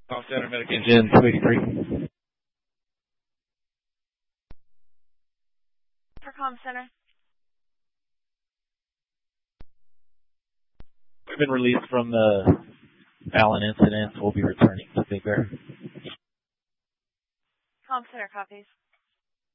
Call Center, Medic Engine 283. For Comm Center. We've been released from the Allen incident. We'll be returning to Big Bear. Comm Center copies.